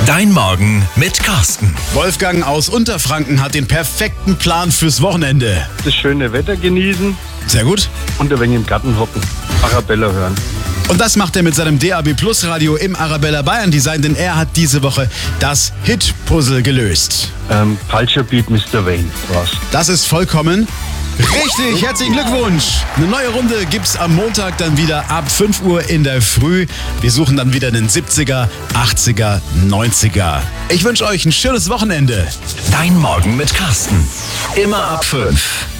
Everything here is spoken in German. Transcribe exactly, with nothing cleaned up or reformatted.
Dein Morgen mit Carsten. Wolfgang aus Unterfranken hat den perfekten Plan fürs Wochenende. Das schöne Wetter genießen Sehr gut. und ein wenig im Garten hocken. Arabella hören. Und das macht er mit seinem D A B Plus Radio im Arabella Bayern Design, denn er hat diese Woche das Hit-Puzzle gelöst. Ähm, Culture Beat Mister Wayne war's. Das ist vollkommen richtig. Herzlichen Glückwunsch. Eine neue Runde gibt's am Montag dann wieder ab fünf Uhr in der Früh. Wir suchen dann wieder den siebziger, achtziger, neunziger. Ich wünsche euch ein schönes Wochenende. Dein Morgen mit Carsten. Immer ab fünf.